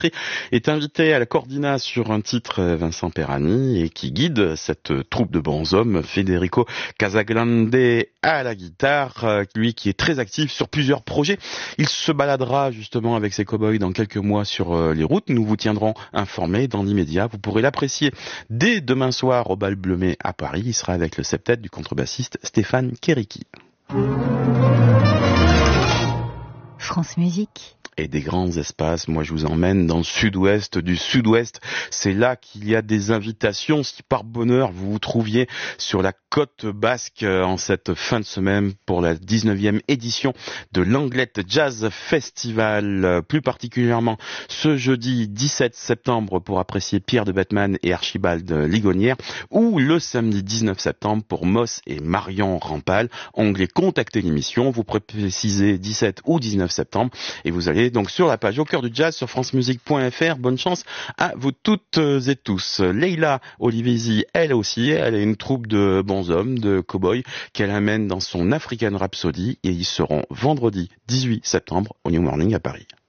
est invité à la Cordina sur un titre Vincent Perani et qui guide cette troupe de bons hommes, Federico Casagrande à la guitare, lui qui est très actif sur plusieurs projets. Il se baladera justement avec ses cow-boys dans quelques mois sur les routes. Nous vous tiendrons informés dans l'immédiat. Vous pourrez l'apprécier dès demain soir au Bal Bleumet à Paris. Il sera avec le septet du contrebassiste Stéphane Keriki. France Musique. Et des grands espaces. Moi, je vous emmène dans le sud-ouest du sud-ouest. C'est là qu'il y a des invitations. Si par bonheur, vous vous trouviez sur la côte basque en cette fin de semaine pour la 19e édition de l'Anglette Jazz Festival, plus particulièrement ce jeudi 17 septembre pour apprécier Pierre de Bettman et Archibald Ligonière, ou le samedi 19 septembre pour Moss et Marion Rampal. Onglet Contacter l'émission, vous précisez 17 ou 19 septembre et vous allez donc sur la page Au cœur du jazz sur francemusique.fr. Bonne chance à vous toutes et tous. Leila Olivesi, elle aussi, elle est une troupe de bons hommes, de cow-boys qu'elle amène dans son African Rhapsody et ils seront vendredi 18 septembre au New Morning à Paris.